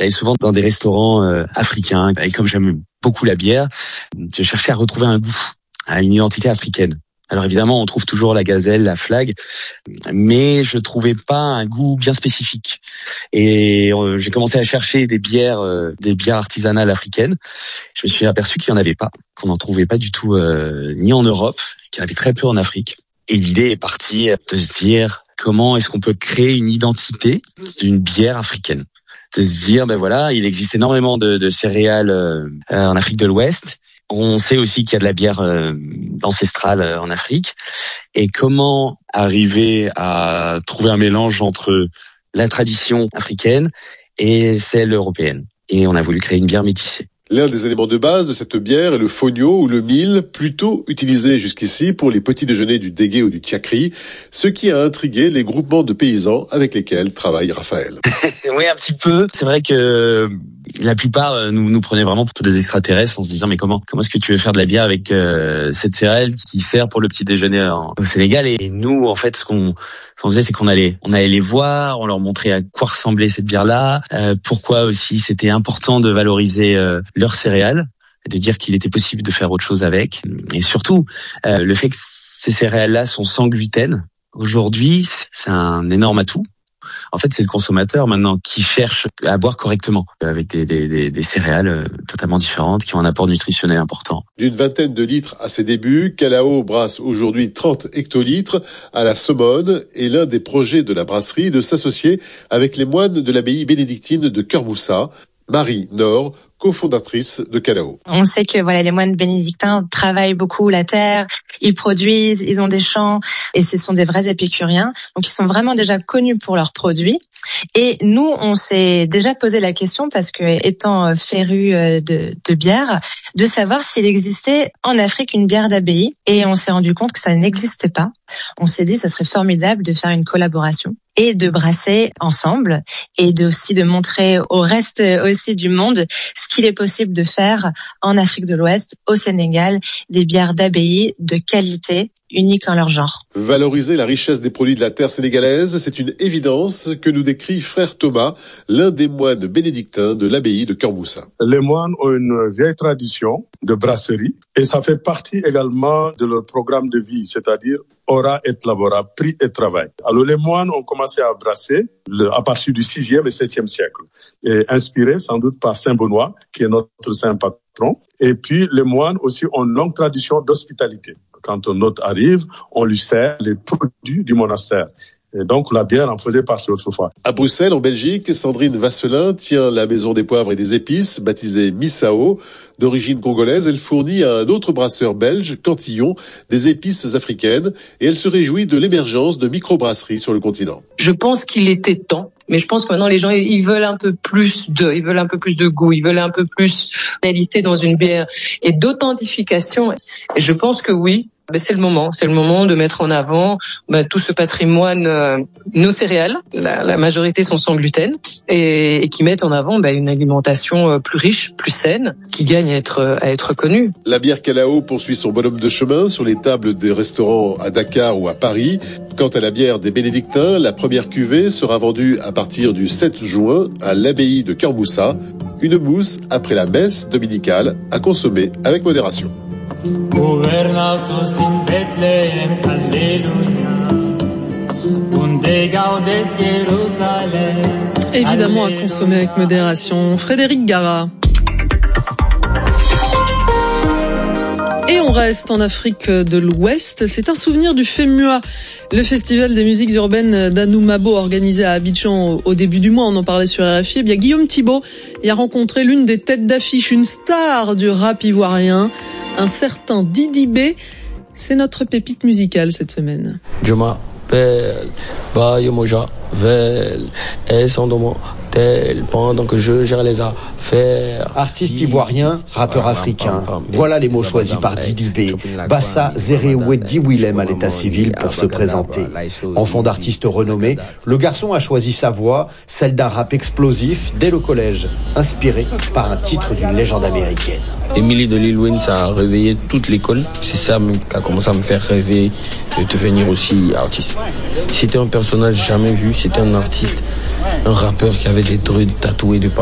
J'allais souvent dans des restaurants africains et comme j'aime beaucoup la bière, je cherchais à retrouver un goût, à une identité africaine. Alors évidemment, on trouve toujours la gazelle, la flag, mais je trouvais pas un goût bien spécifique. Et j'ai commencé à chercher des bières artisanales africaines. Je me suis aperçu qu'il y en avait pas, qu'on n'en trouvait pas du tout ni en Europe, qu'il y en avait très peu en Afrique. Et l'idée est partie de se dire comment est-ce qu'on peut créer une identité d'une bière africaine. De se dire, ben voilà, il existe énormément de céréales en Afrique de l'Ouest. On sait aussi qu'il y a de la bière ancestrale en Afrique. Et comment arriver à trouver un mélange entre la tradition africaine et celle européenne. Et on a voulu créer une bière métissée. L'un des éléments de base de cette bière est le fonio ou le mil, plutôt utilisé jusqu'ici pour les petits déjeuners du dégué ou du tiakri, ce qui a intrigué les groupements de paysans avec lesquels travaille Raphaël. Oui, un petit peu. C'est vrai que la plupart nous prenaient vraiment pour des extraterrestres en se disant mais comment est-ce que tu veux faire de la bière avec cette céréale qui sert pour le petit déjeuner au Sénégal. Et nous, en fait, ce qu'on faisait, c'est qu'on allait les voir, on leur montrait à quoi ressemblait cette bière-là, pourquoi aussi c'était important de valoriser leurs céréales, de dire qu'il était possible de faire autre chose avec, et surtout le fait que ces céréales-là sont sans gluten. Aujourd'hui, c'est un énorme atout. En fait, c'est le consommateur maintenant qui cherche à boire correctement, avec des céréales totalement différentes, qui ont un apport nutritionnel important. D'une vingtaine de litres à ses débuts, Calao brasse aujourd'hui 30 hectolitres à la Somone et l'un des projets de la brasserie de s'associer avec les moines de l'abbaye bénédictine de Cœur-Moussa. Marie Nord, cofondatrice de Calao. On sait que les moines bénédictins travaillent beaucoup la terre, ils produisent, ils ont des champs et ce sont des vrais épicuriens. Donc ils sont vraiment déjà connus pour leurs produits. Et nous, on s'est déjà posé la question parce que étant férus de bière, de savoir s'il existait en Afrique une bière d'abbaye. Et on s'est rendu compte que ça n'existait pas. On s'est dit ça serait formidable de faire une collaboration et de brasser ensemble et aussi de montrer au reste aussi du monde ce qu'il est possible de faire en Afrique de l'Ouest, au Sénégal, des bières d'abbaye de qualité, uniques en leur genre. Valoriser la richesse des produits de la terre sénégalaise, c'est une évidence que nous décrit frère Thomas, l'un des moines bénédictins de l'abbaye de Cœur-Moussa. Les moines ont une vieille tradition de brasserie et ça fait partie également de leur programme de vie, c'est-à-dire ora et labora, prix et travail. Alors les moines ont commencé à brasser à partir du 6e et 7e siècle, et inspirés sans doute par Saint Benoît, qui est notre saint patron. Et puis les moines aussi ont une longue tradition d'hospitalité. Quand un hôte arrive, on lui sert les produits du monastère. Et donc, la bière en faisait partie autrefois. À Bruxelles, en Belgique, Sandrine Vasselin tient la maison des poivres et des épices, baptisée Missao. D'origine congolaise, elle fournit à un autre brasseur belge, Cantillon, des épices africaines et elle se réjouit de l'émergence de microbrasseries sur le continent. Je pense qu'il était temps. Mais je pense que maintenant les gens ils veulent un peu plus de goût, ils veulent un peu plus d'identité dans une bière et d'authentification. Et je pense que oui, c'est le moment de mettre en avant tout ce patrimoine, nos céréales. La majorité sont sans gluten et qui mettent en avant une alimentation plus riche, plus saine, qui gagne à être connue. La bière Calao poursuit son bonhomme de chemin sur les tables des restaurants à Dakar ou à Paris. Quant à la bière des Bénédictins, la première cuvée sera vendue à partir du 7 juin à l'abbaye de Cœur-Moussa. Une mousse après la messe dominicale à consommer avec modération. Évidemment à consommer avec modération. Frédéric Gara. Et on reste en Afrique de l'Ouest. C'est un souvenir du FEMUA, le festival des musiques urbaines d'Anoumabo organisé à Abidjan au début du mois. On en parlait sur RFI. Eh bien, Guillaume Thibault y a rencontré l'une des têtes d'affiche, une star du rap ivoirien, un certain Didi B. C'est notre pépite musicale cette semaine. Je m'appelle Bayomoja Vel et son domo tel pendant que je gère les affaires. Artiste ivoirien, rappeur africain. Voilà les mots choisis par Didi B. Bassa Zerewedi Willem à l'état civil pour se présenter. Enfant d'artiste renommé, le garçon a choisi sa voix, celle d'un rap explosif dès le collège, inspiré par un titre d'une légende américaine. Emily de Lil Wayne, ça a réveillé toute l'école. C'est ça qui a commencé à me faire rêver de devenir aussi artiste. C'était un personnage jamais vu, c'était un artiste, un rappeur qui avait des trucs tatoués de partout.